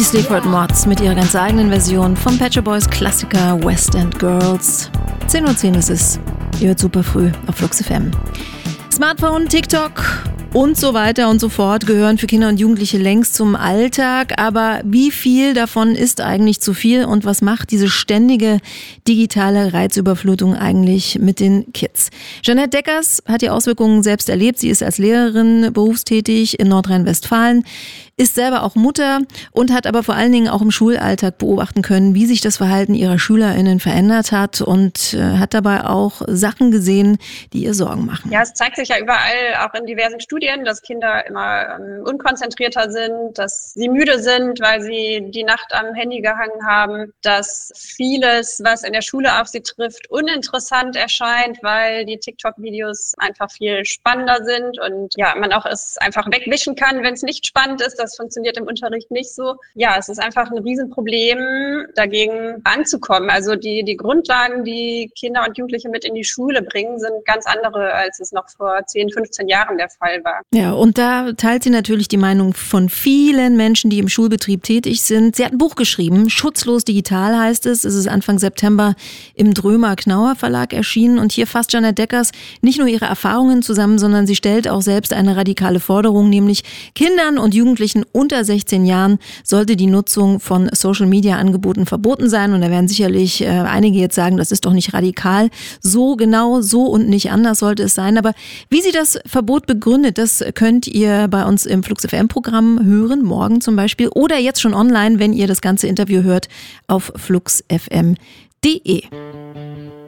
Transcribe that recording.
Sleaford Mods mit ihrer ganz eigenen Version vom Pet Shop Boys Klassiker West End Girls. 10:10 Uhr ist es. Ihr hört super früh auf Flux FM. Smartphone, TikTok und so weiter und so fort gehören für Kinder und Jugendliche längst zum Alltag. Aber wie viel davon ist eigentlich zu viel und was macht diese ständige digitale Reizüberflutung eigentlich mit den Kids? Jeanette Deckers hat die Auswirkungen selbst erlebt. Sie ist als Lehrerin berufstätig in Nordrhein-Westfalen, ist selber auch Mutter und hat aber vor allen Dingen auch im Schulalltag beobachten können, wie sich das Verhalten ihrer SchülerInnen verändert hat und hat dabei auch Sachen gesehen, die ihr Sorgen machen. Ja, es zeigt sich ja überall, auch in diversen Studien, dass Kinder immer unkonzentrierter sind, dass sie müde sind, weil sie die Nacht am Handy gehangen haben, dass vieles, was in der Schule auf sie trifft, uninteressant erscheint, weil die TikTok-Videos einfach viel spannender sind und ja, man auch es einfach wegwischen kann, wenn es nicht spannend ist. Das funktioniert im Unterricht nicht so. Ja, es ist einfach ein Riesenproblem, dagegen anzukommen. Also die Grundlagen, die Kinder und Jugendliche mit in die Schule bringen, sind ganz andere, als es noch vor 10, 15 Jahren der Fall war. Ja, und da teilt sie natürlich die Meinung von vielen Menschen, die im Schulbetrieb tätig sind. Sie hat ein Buch geschrieben, Schutzlos digital heißt es. Es ist Anfang September im Drömer-Knauer Verlag erschienen. Und hier fasst Jeanette Deckers nicht nur ihre Erfahrungen zusammen, sondern sie stellt auch selbst eine radikale Forderung, nämlich Kindern und Jugendlichen unter 16 Jahren sollte die Nutzung von Social-Media-Angeboten verboten sein. Und da werden sicherlich einige jetzt sagen, das ist doch nicht radikal. So genau, so und nicht anders sollte es sein. Aber wie sie das Verbot begründet, das könnt ihr bei uns im Flux FM-Programm hören, morgen zum Beispiel. Oder jetzt schon online, wenn ihr das ganze Interview hört, auf fluxfm.de.